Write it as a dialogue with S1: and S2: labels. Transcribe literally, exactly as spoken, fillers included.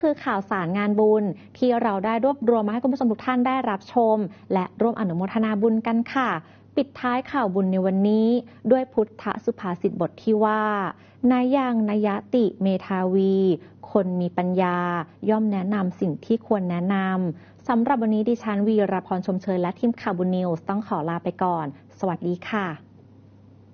S1: คือข่าวสารงานบุญที่เราได้รวบรวมมาให้คุณผู้ชมทุกท่านได้รับชมและร่วมอนุโมทนาบุญกันค่ะปิดท้ายข่าวบุญในวันนี้ด้วยพุทธสุภาษิตบทที่ว่านายังนยติเมทาวีคนมีปัญญาย่อมแนะนำสิ่งที่ควรแนะนำสำหรับวันนี้ดิฉันวีรพรชมเชยและทีมข่าวบุญนิวส์ต้องขอลาไปก่อนสวัสดีค่ะ